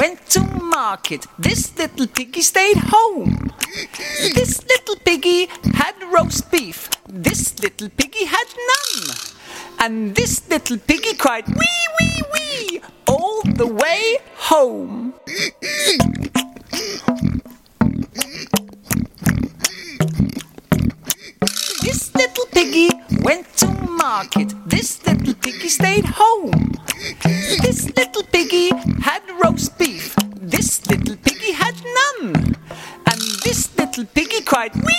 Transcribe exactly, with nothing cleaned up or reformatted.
went to market. This little piggy stayed home. This little piggy had roast beef. This little piggy had none. And this little piggy cried wee, wee, wee all the way home. This little piggy went to market. This little piggy stayed home. This little piggy had roast beef. This little piggy had none. And this little piggy cried wee,